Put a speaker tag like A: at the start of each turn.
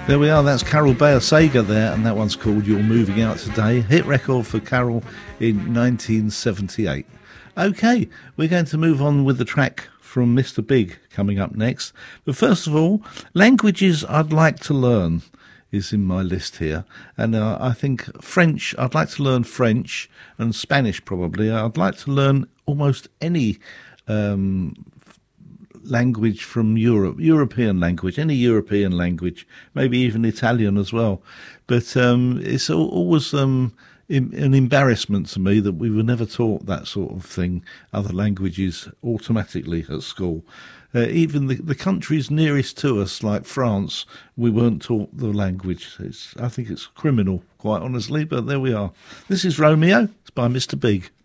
A: There we are, that's Carol Bayer-Sager there, and that one's called You're Moving Out Today. Hit record for Carol in 1978. OK, we're going to move on with the track from Mr. Big coming up next. But first of all, languages I'd like to learn is in my list here. And I think French, I'd like to learn French, and Spanish probably. I'd like to learn almost any language from Europe, European language, any European language, maybe even Italian as well. But it's always an embarrassment to me that we were never taught that sort of thing, other languages, automatically at school. Even the countries nearest to us, like France, we weren't taught the language. I think it's criminal, quite honestly, but there we are. This is Romeo. It's by Mr. Big.